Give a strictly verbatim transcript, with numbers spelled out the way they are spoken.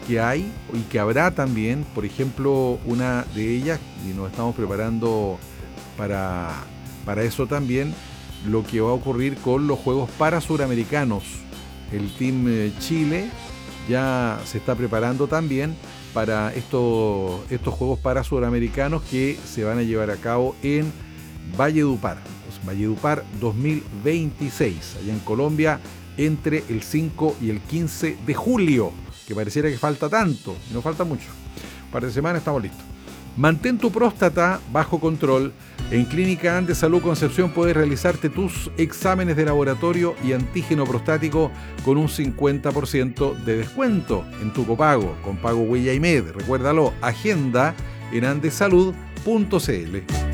que hay y que habrá también, por ejemplo, una de ellas, y nos estamos preparando para, para eso también, lo que va a ocurrir con los Juegos Parasuramericanos. El Team Chile ya se está preparando también para estos, estos Juegos Parasuramericanos que se van a llevar a cabo en Valledupar. Valledupar dos mil veintiséis, allá en Colombia, entre el cinco y el quince de julio, que pareciera que falta tanto, y no falta mucho. Un par de semanas estamos listos. Mantén tu próstata bajo control. En Clínica Andes Salud Concepción puedes realizarte tus exámenes de laboratorio y antígeno prostático con un cincuenta por ciento de descuento en tu copago, con pago Huella y Med. Recuérdalo, agenda en andesalud punto c l.